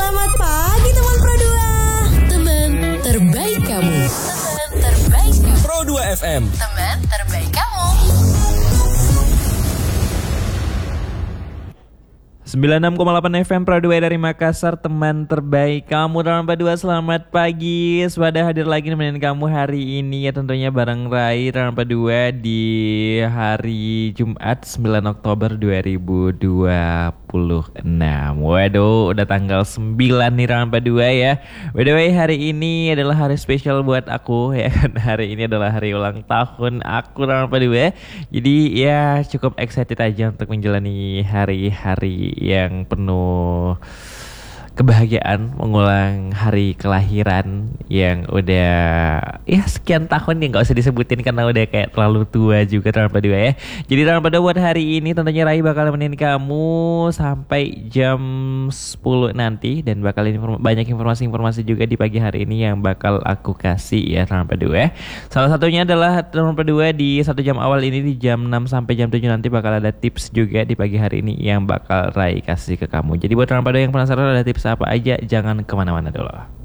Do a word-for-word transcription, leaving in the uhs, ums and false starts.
Selamat pagi teman Pro dua. Teman terbaik kamu. Teman terbaik kamu. Pro dua F M. Teman terbaik kamu. sembilan puluh enam koma delapan F M Pro dua dari Makassar, teman terbaik kamu. Dalam dua, selamat pagi. Sudah hadir lagi nemenin kamu hari ini ya, tentunya bareng Rai dalam dua di hari Jumat sembilan Oktober dua ribu dua puluh enam. Waduh, udah tanggal sembilan nih dalam dua ya. By the way, hari ini adalah hari spesial buat aku ya kan. Hari ini adalah hari ulang tahun aku dalam dua. Jadi ya cukup excited aja untuk menjalani hari-hari yang penuh kebahagiaan, mengulang hari kelahiran yang udah ya sekian tahun nih, nggak usah disebutin karena udah kayak terlalu tua juga dalam dua ya. Jadi dalam dua buat hari ini tentunya Rai bakal nemenin kamu sampai jam sepuluh nanti, dan bakal inform- banyak informasi-informasi juga di pagi hari ini yang bakal aku kasih ya dalam dua. Salah satunya adalah dalam dua di satu jam awal ini di jam enam sampai jam tujuh nanti bakal ada tips juga di pagi hari ini yang bakal Rai kasih ke kamu. Jadi buat dalam dua yang penasaran ada tips apa aja, jangan kemana-mana dulu.